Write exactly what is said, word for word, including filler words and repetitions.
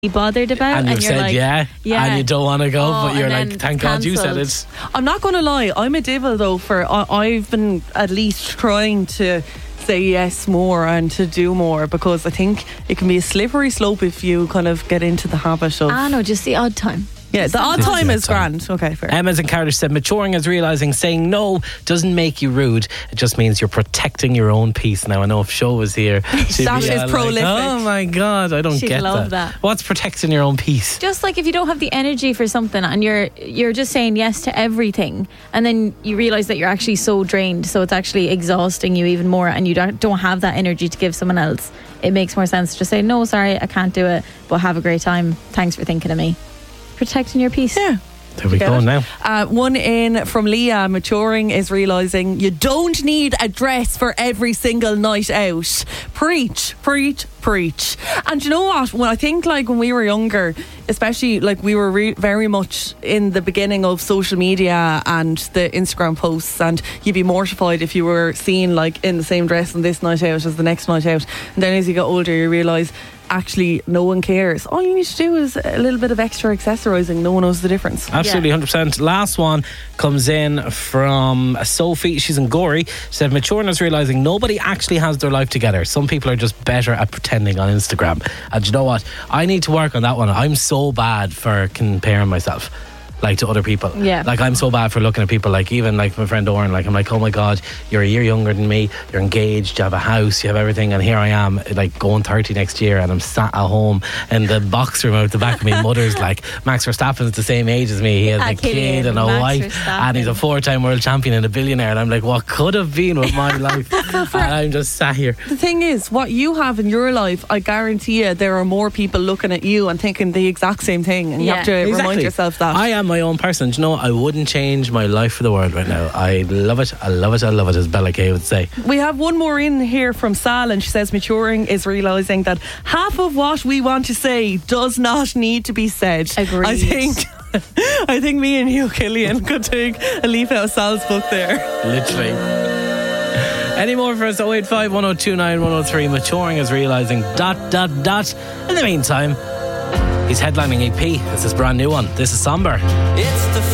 bothered about, and, and, you've you're said like, yeah, yeah, and you don't want to go, oh, but you're and like, then thank God you said cancelled. it. I'm not going to lie, I'm a devil though for I, I've been at least trying to say yes more and to do more, because I think it can be a slippery slope if you kind of get into the habit of Ah no, just the odd time. yeah, the odd Just time the is odd time. grand. Okay, fair. Emma's in Cardiff said maturing is realising saying no doesn't make you rude, it just means you're protecting your own peace. Now I know if Sho was here, she'd That be is all prolific. like, oh my God, I don't She'd get love that. that. What's protecting your own peace? Just like if you don't have the energy for something and you're you're just saying yes to everything, and then you realise that you're actually so drained, so it's actually exhausting you even more, and you don't, don't have that energy to give someone else. It makes more sense to just say no, sorry, I can't do it, but have a great time. Thanks for thinking of me. Protecting your peace. Yeah. There we Get go it? now. Uh, one in from Leah. Maturing is realising you don't need a dress for every single night out. Preach, preach, preach. And you know what? When I think like when we were younger, especially like we were re- very much in the beginning of social media and the Instagram posts, and you'd be mortified if you were seen like in the same dress on this night out as the next night out. And then as you get older, you realise actually no one cares. All you need to do is a little bit of extra accessorising. No one knows the difference. Absolutely, Yeah. one hundred percent. Last one comes in from Sophie. She's in Gorey. She said maturing is realising nobody actually has their life together. Some people are just better at pretending on Instagram. And you know what? I need to work on that one. I'm so bad for comparing myself like to other people. Yeah. Like I'm so bad for looking at people, like even like my friend Oren, like I'm like, oh my God, you're a year younger than me, you're engaged, you have a house, you have everything, and here I am like going thirty next year, and I'm sat at home in the box room out the back of my mother's like, Max Verstappen's the same age as me, he has Ah, a kid Killian, and a Max wife, Verstappen. and he's a four-time world champion and a billionaire, and I'm like, what could have been with my life? And I'm just sat here. The thing is, what you have in your life, I guarantee you there are more people looking at you and thinking the exact same thing, and you Yeah. have to remind Exactly. yourself that. I am my own person. Do you know what? I wouldn't change my life for the world right now. I love it, I love it, I love it, as Bella Kay would say. We have one more in here from Sal, and she says maturing is realising that half of what we want to say does not need to be said. Agreed. I think I think me and you, Killian, could take a leaf out of Sal's book there. Literally. Any more for us? oh eight five, one oh two nine, one oh three. Maturing is realising dot dot dot. In the meantime, he's headlining E P. It's his brand new one. This is Somber. It's the